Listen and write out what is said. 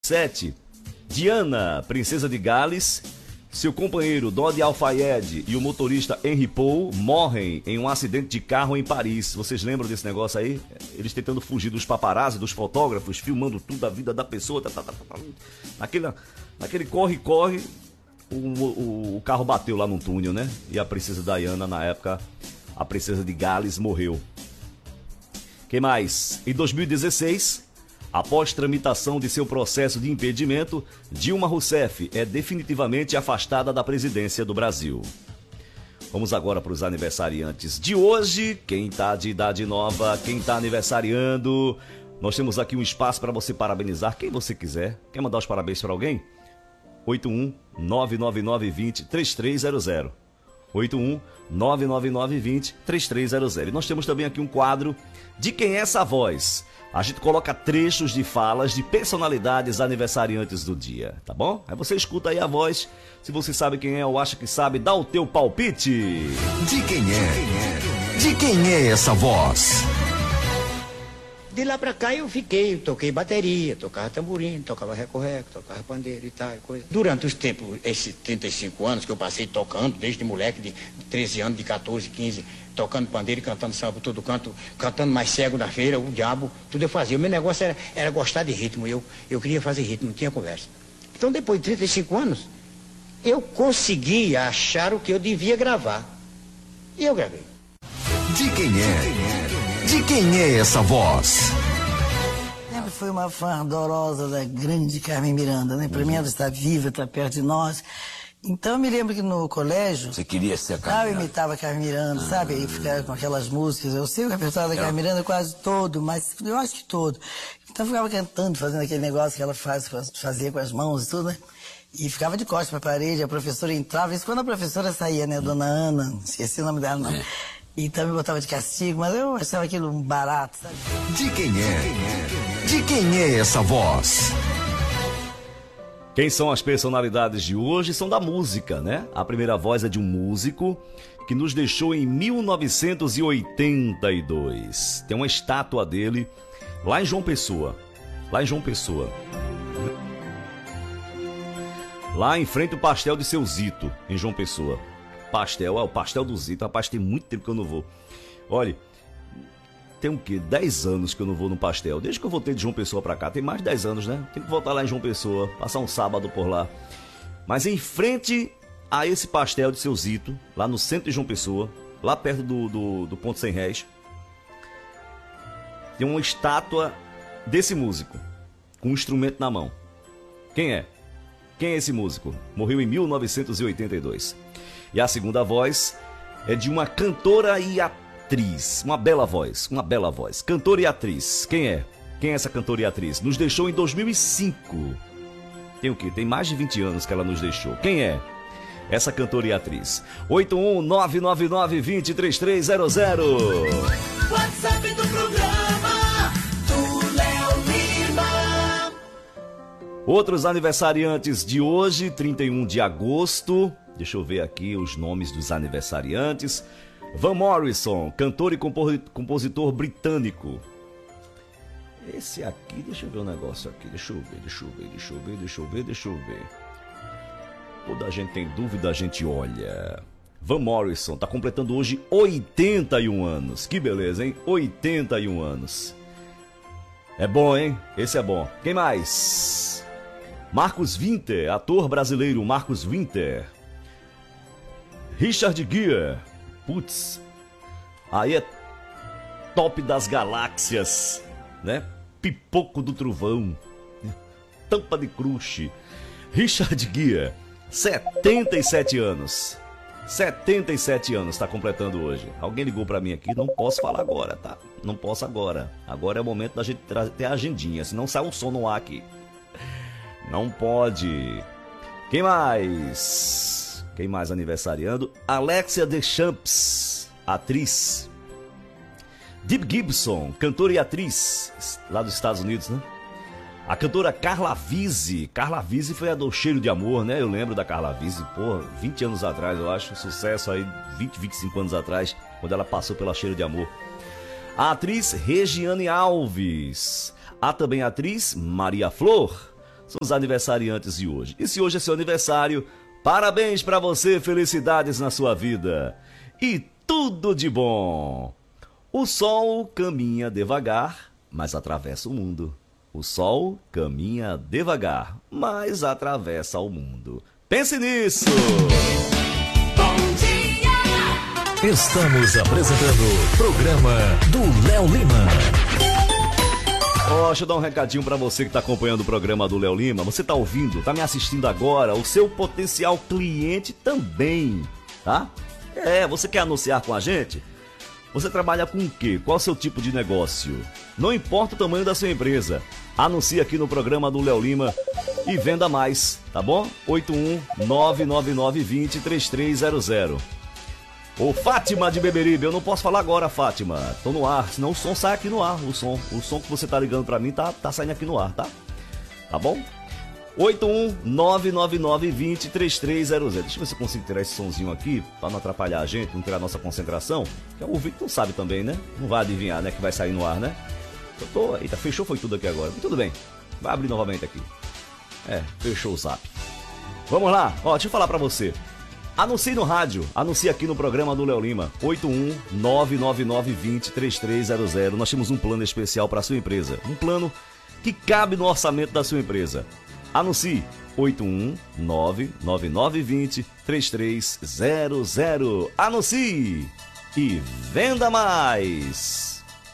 7. Diana, princesa de Gales, seu companheiro Dodi Al-Fayed e o motorista Henry Paul morrem em um acidente de carro em Paris. Vocês lembram desse negócio aí? Eles tentando fugir dos paparazzi, dos fotógrafos, filmando tudo da vida da pessoa. Naquele corre-corre, o carro bateu lá num túnel, né? E a princesa Diana, na época, a princesa de Gales, morreu. Quem mais? Em 2016... após tramitação de seu processo de impedimento, Dilma Rousseff é definitivamente afastada da presidência do Brasil. Vamos agora para os aniversariantes de hoje. Quem está de idade nova, quem está aniversariando. Nós temos aqui um espaço para você parabenizar quem você quiser. Quer mandar os parabéns para alguém? 81-999-20-3300. 81-999-20-3300. E nós temos também aqui um quadro de Quem é essa voz? A gente coloca trechos de falas de personalidades aniversariantes do dia, tá bom? Aí você escuta aí a voz, se você sabe quem é ou acha que sabe, dá o teu palpite. De quem é? De quem é essa voz? De lá pra cá eu toquei bateria, tocava tamborim, tocava recorreco, tocava pandeiro e tal, coisa. Durante os tempos, esses 35 anos que eu passei tocando, desde moleque de 13 anos, de 14, 15, tocando pandeiro e cantando samba por todo canto, cantando mais cego na feira, o diabo, tudo eu fazia. O meu negócio era gostar de ritmo, eu queria fazer ritmo, não tinha conversa. Então depois de 35 anos, eu consegui achar o que eu devia gravar. E eu gravei. De quem é? De quem é essa voz? Sempre fui uma fã ardorosa da grande Carmen Miranda, né? Pra mim ela está viva, está perto de nós. Então eu me lembro que no colégio... Você queria ser a Carmen Miranda? Eu imitava a Carmen Miranda, sabe? E ficava com aquelas músicas. Eu sei o repertório da Carmen Miranda quase todo, mas eu acho que todo. Então eu ficava cantando, fazendo aquele negócio que ela fazia com as mãos e tudo, né? E ficava de costas pra parede, a professora entrava. Isso quando a professora saía, né? Dona Ana, não esqueci o nome dela, não. Então me botava de castigo, mas eu achava aquilo um barato, sabe? De quem é? De quem é essa voz? Quem são as personalidades de hoje? São da música, né? A primeira voz é de um músico que nos deixou em 1982. Tem uma estátua dele lá em João Pessoa. Lá em frente ao pastel de Seu Zito, em João Pessoa. O pastel do Zito. Rapaz, tem muito tempo que eu não vou. Olha, tem o quê? 10 anos que eu não vou no pastel. Desde que eu voltei de João Pessoa pra cá. Tem mais de 10 anos, né? Tem que voltar lá em João Pessoa, passar um sábado por lá. Mas em frente a esse pastel de Seu Zito, lá no centro de João Pessoa, lá perto do Ponto Sem Réis, tem uma estátua desse músico, com um instrumento na mão. Quem é? Quem é esse músico? Morreu em 1982. E a segunda voz é de uma cantora e atriz. Uma bela voz. Cantora e atriz. Quem é? Quem é essa cantora e atriz? Nos deixou em 2005. Tem o quê? Tem mais de 20 anos que ela nos deixou. Quem é essa cantora e atriz? 81-999-20-3300. WhatsApp do programa do Léo Lima. Outros aniversariantes de hoje, 31 de agosto. Deixa eu ver aqui os nomes dos aniversariantes. Van Morrison, cantor e compositor britânico. Esse aqui, deixa eu ver um negócio aqui. Deixa eu ver. Quando a gente tem dúvida, a gente olha. Van Morrison tá completando hoje 81 anos. Que beleza, hein? 81 anos. É bom, hein? Esse é bom. Quem mais? Marcos Winter, ator brasileiro Marcos Winter. Richard Gere, putz, aí é top das galáxias, né? Pipoco do trovão, tampa de crush. Richard Gere, 77 anos. 77 anos está completando hoje. Alguém ligou para mim aqui, não posso falar agora, tá? Não posso agora. Agora é o momento da gente ter a agendinha, senão sai o som no ar aqui. Não pode. Quem mais? Quem mais aniversariando? Alexia Deschamps, atriz. Deep Gibson, cantora e atriz, lá dos Estados Unidos, né? A cantora Carla Vise. Carla Vise foi a do Cheiro de Amor, né? Eu lembro da Carla Vise, porra, 20 anos atrás, eu acho. Sucesso aí, 25 anos atrás, quando ela passou pela Cheiro de Amor. A atriz Regiane Alves. Há também a atriz Maria Flor. são os aniversariantes de hoje. E se hoje é seu aniversário, parabéns pra você, felicidades na sua vida. E tudo de bom. O sol caminha devagar, mas atravessa o mundo. O sol caminha devagar, mas atravessa o mundo. Pense nisso! Bom dia! Estamos apresentando o programa do Léo Lima. Deixa eu dar um recadinho pra você que tá acompanhando o programa do Léo Lima. Você tá ouvindo, tá me assistindo agora, o seu potencial cliente também, tá? Você quer anunciar com a gente? Você trabalha com o quê? Qual é o seu tipo de negócio? Não importa o tamanho da sua empresa. Anuncie aqui no programa do Léo Lima e venda mais, tá bom? 81-999-20-3300. Ô Fátima de Beberibe, eu não posso falar agora, Fátima. Tô no ar, senão o som sai aqui no ar. O som que você tá ligando pra mim tá saindo aqui no ar, tá? Tá bom? 81-999-20-3300. Deixa eu ver se eu consigo tirar esse sonzinho aqui pra não atrapalhar a gente, não tirar a nossa concentração. Que o ouvinte não sabe também, né? Não vai adivinhar, né? Que vai sair no ar, né? Eita, fechou foi tudo aqui agora. Tudo bem, vai abrir novamente aqui. Fechou o zap. Vamos lá, deixa eu falar pra você. Anuncie no rádio, anuncie aqui no programa do Léo Lima. 81-999-20-3300. Nós temos um plano especial para sua empresa. Um plano que cabe no orçamento da sua empresa. Anuncie 81-999-20-3300. Anuncie e venda mais.